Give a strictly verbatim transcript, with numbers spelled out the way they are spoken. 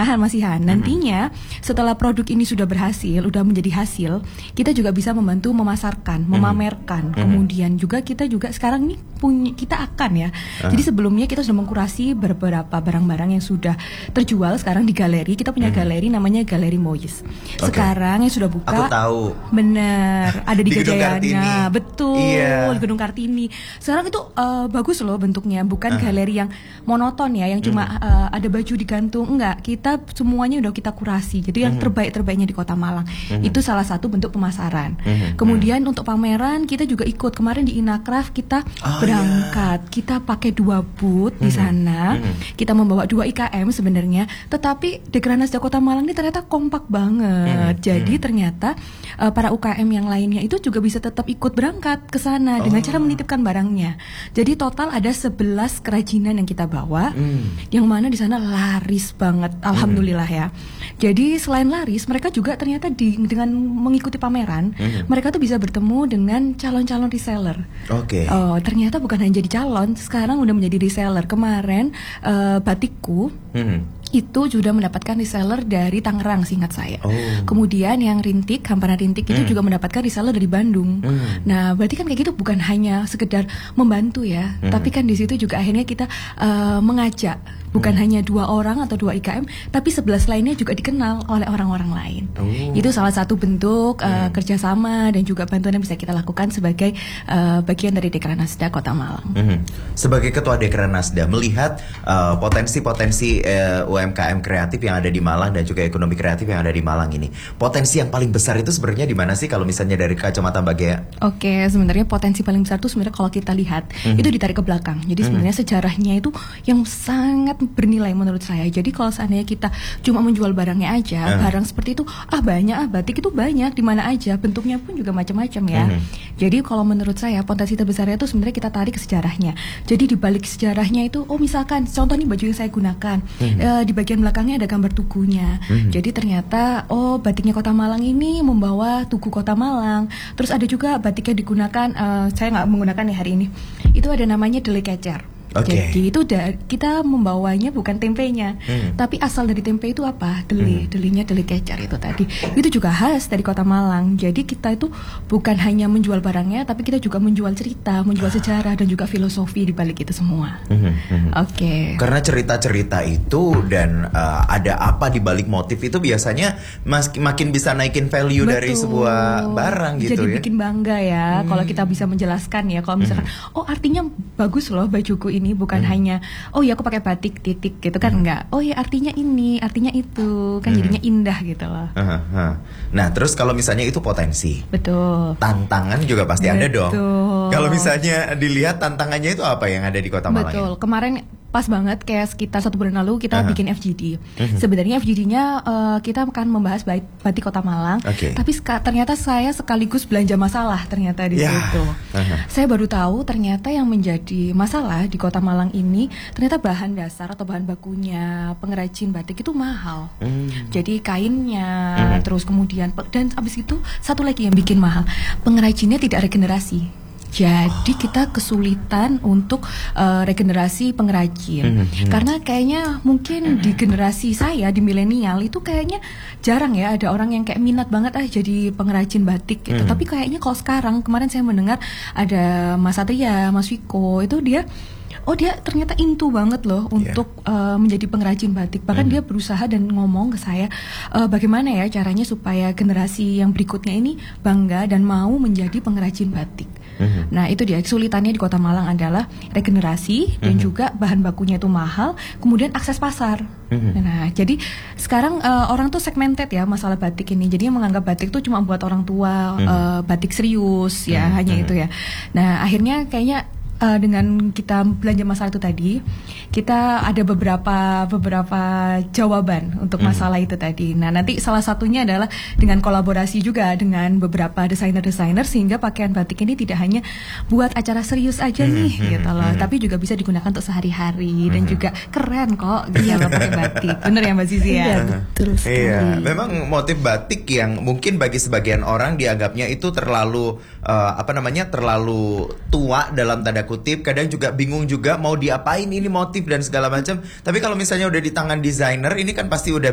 nah Mas Ihan, nantinya setelah produk ini sudah berhasil, udah menjadi hasil, kita juga bisa membantu memasarkan, memamerkan. Kemudian juga kita juga sekarang ini punya, kita akan ya. Jadi sebelumnya kita sudah mengkurasi beberapa barang-barang yang sudah terjual sekarang di galeri. Kita punya galeri namanya Galeri Moyes. Sekarang yang sudah buka. Aku tahu. Bener, ada di, Di Gedung Gajayana, Kartini. betul, Iya. di Gedung Kartini. Sekarang itu uh, bagus loh bentuknya, bukan galeri yang monoton ya, yang cuma uh, ada baju digantung, enggak. Kita semuanya udah kita kurasi. Jadi yang terbaik-terbaiknya di Kota Malang. Itu salah satu bentuk pemasaran. Kemudian untuk pameran kita juga ikut. Kemarin di Inacraft kita Oh, berangkat, kita pakai dua booth di sana. Kita membawa dua I K M sebenarnya, tetapi Dekranasda Kota Malang ini ternyata kompak banget. Jadi ternyata uh, para U K M yang lainnya itu juga bisa tetap ikut berangkat ke sana dengan cara menitipkan barangnya. Jadi total ada sebelas kerajinan yang kita bawa, mm. yang mana di sana laris banget, alhamdulillah mm. ya. Jadi selain laris, mereka juga ternyata di, dengan mengikuti pameran, mm. mereka tuh bisa bertemu dengan calon-calon reseller. Oke. Okay. Oh, ternyata bukan hanya jadi calon, sekarang udah menjadi reseller. Kemarin uh, batikku mm. itu sudah mendapatkan reseller dari Tangerang, seingat saya. Oh. Kemudian yang rintik, Hamparan Rintik itu mm. juga mendapatkan reseller dari Bandung. Mm. Nah, berarti kan kayak gitu bukan hanya sekedar membantu ya, mm. tapi kan di situ juga akhirnya kita uh, mengajak bukan mm. hanya dua orang atau dua I K M, tapi sebelas lainnya juga dikenal oleh orang-orang lain. Oh. Itu salah satu bentuk uh, mm. kerjasama dan juga bantuan yang bisa kita lakukan sebagai uh, bagian dari Dekranasda Kota Malang. Mm. Sebagai Ketua Dekranasda, melihat uh, potensi-potensi uh, U M K M kreatif yang ada di Malang dan juga ekonomi kreatif yang ada di Malang ini, potensi yang paling besar itu sebenarnya di mana sih kalau misalnya dari kacamata Mbak Gea? Oke, sebenarnya potensi paling besar itu sebenarnya kalau kita lihat mm-hmm. itu ditarik ke belakang. Jadi mm-hmm. sebenarnya sejarahnya itu yang sangat bernilai menurut saya. Jadi kalau seandainya kita cuma menjual barangnya aja, mm-hmm. barang seperti itu ah banyak, ah batik itu banyak di mana aja, bentuknya pun juga macam-macam ya. Mm-hmm. Jadi kalau menurut saya potensi terbesarnya itu sebenarnya kita tarik ke sejarahnya. Jadi di balik sejarahnya itu, oh misalkan contoh nih baju yang saya gunakan, mm-hmm. uh, di bagian belakangnya ada gambar tugunya. Mm-hmm. Jadi ternyata oh batiknya Kota Malang ini membawa tugu Kota Malang. Terus ada juga batik yang digunakan, uh, saya nggak menggunakan ya hari ini. Itu ada namanya Dele Kecer. Okay. Jadi itu da- kita membawanya bukan tempenya, hmm. tapi asal dari tempe itu apa? Dele, hmm. delenya dele kecer itu tadi. Itu juga khas dari Kota Malang. Jadi kita itu bukan hanya menjual barangnya, tapi kita juga menjual cerita, menjual sejarah dan juga filosofi di balik itu semua. Hmm. Hmm. Oke. Okay. Karena cerita-cerita itu dan uh, ada apa di balik motif itu biasanya mas- makin bisa naikin value. Betul. Dari sebuah barang gitu. Jadi ya. bikin bangga ya hmm. kalau kita bisa menjelaskan ya. Kalau misalkan hmm. oh artinya bagus loh bajuku ini. Ini bukan hmm. hanya oh ya aku pakai batik titik gitu kan, hmm. enggak. Oh ya artinya ini, artinya itu kan hmm. jadinya indah gitu loh. Uh, uh. Nah terus kalau misalnya itu potensi, betul. Tantangan juga pasti betul. Ada dong. Kalau misalnya dilihat tantangannya itu apa yang ada di Kota Malang? Betul. Kemarin pas banget kayak sekitar satu bulan lalu kita uh-huh. bikin F G D. Uh-huh. Sebenarnya F G D-nya uh, kita akan membahas batik Kota Malang. Okay. Tapi ska- ternyata saya sekaligus belanja masalah ternyata di yeah. situ. Uh-huh. Saya baru tahu ternyata yang menjadi masalah di Kota Malang ini ternyata bahan dasar atau bahan bakunya pengrajin batik itu mahal. Uh-huh. Jadi kainnya, uh-huh. terus kemudian dan abis itu satu lagi yang bikin mahal, pengrajinnya tidak regenerasi. Jadi kita kesulitan untuk uh, regenerasi pengrajin. Mm-hmm. Karena kayaknya mungkin di generasi saya, di milenial itu kayaknya jarang ya ada orang yang kayak minat banget ah jadi pengrajin batik gitu. Mm-hmm. Tapi kayaknya kalau sekarang, kemarin saya mendengar ada Mas Satria, Mas Wiko, itu dia oh dia ternyata into banget loh untuk yeah. uh, menjadi pengrajin batik. Bahkan mm. dia berusaha dan ngomong ke saya uh, bagaimana ya caranya supaya generasi yang berikutnya ini bangga dan mau menjadi pengrajin batik. Mm-hmm. Nah itu dia kesulitannya di Kota Malang adalah regenerasi mm-hmm. dan juga bahan bakunya itu mahal, kemudian akses pasar. Mm-hmm. Nah jadi sekarang uh, orang tuh segmented ya masalah batik ini. Jadi yang menganggap batik tuh cuma buat orang tua, mm-hmm. uh, batik serius ya mm-hmm. hanya itu ya. Nah akhirnya kayaknya Uh, dengan kita belanja masalah itu tadi, kita ada beberapa beberapa jawaban untuk masalah mm. itu tadi. Nah nanti salah satunya adalah dengan kolaborasi juga dengan beberapa desainer-desainer sehingga pakaian batik ini tidak hanya buat acara serius aja mm. nih gitu loh, mm. tapi juga bisa digunakan untuk sehari-hari mm. dan juga keren kok dia pakai batik. Bener ya Mbak Zizi ya? Iya betul sekali. Iya, memang motif batik yang mungkin bagi sebagian orang dianggapnya itu terlalu uh, apa namanya terlalu tua dalam tanda kutip, kadang juga bingung juga mau diapain ini motif dan segala macam. Tapi kalau misalnya udah di tangan desainer ini kan pasti udah